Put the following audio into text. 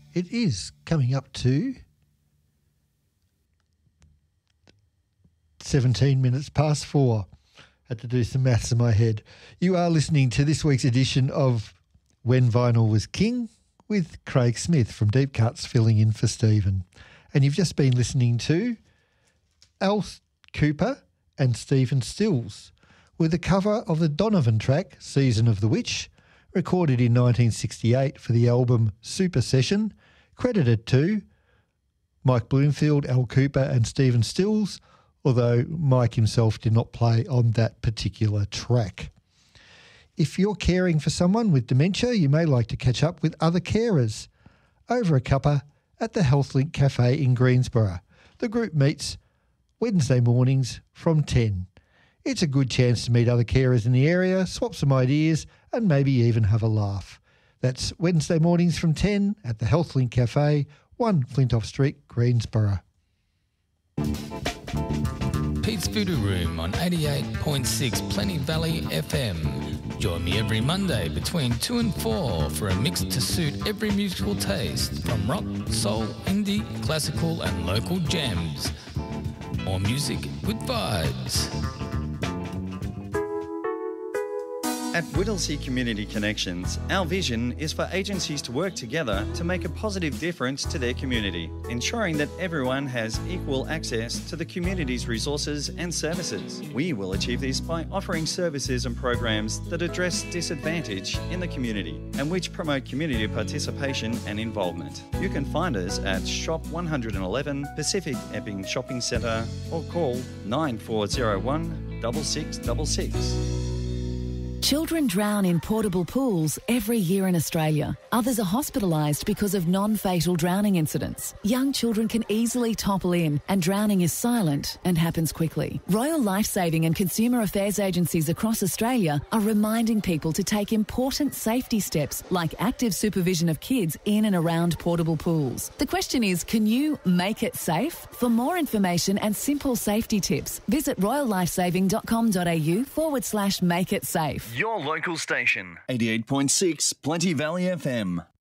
It is coming up to 17 minutes past 4. Had to do some maths in my head. You are listening to this week's edition of When Vinyl Was King with Craig Smith from Deep Cuts filling in for Stephen. And you've just been listening to Al Cooper and Stephen Stills with a cover of the Donovan track, Season of the Witch, recorded in 1968 for the album Super Session, credited to Mike Bloomfield, Al Cooper and Stephen Stills, although Mike himself did not play on that particular track. If you're caring for someone with dementia, you may like to catch up with other carers over a cuppa at the HealthLink Cafe in Greensborough. The group meets Wednesday mornings from 10. It's a good chance to meet other carers in the area, swap some ideas and maybe even have a laugh. That's Wednesday mornings from 10 at the HealthLink Cafe, 1 Flintoff Street, Greensborough. Pete's Voodoo Room on 88.6 Plenty Valley FM. Join me every Monday between 2 and 4 for a mix to suit every musical taste, from rock, soul, indie, classical and local gems. More music with vibes. At Whittlesea Community Connections, our vision is for agencies to work together to make a positive difference to their community, ensuring that everyone has equal access to the community's resources and services. We will achieve this by offering services and programs that address disadvantage in the community and which promote community participation and involvement. You can find us at Shop 111 Pacific Epping Shopping Centre or call 9401 6666. Children drown in portable pools every year in Australia. Others are hospitalised because of non-fatal drowning incidents. Young children can easily topple in and drowning is silent and happens quickly. Royal Lifesaving and consumer affairs agencies across Australia are reminding people to take important safety steps like active supervision of kids in and around portable pools. The question is, can you make it safe? For more information and simple safety tips, visit royallifesaving.com.au/make it safe. Your local station. 88.6 Plenty Valley FM.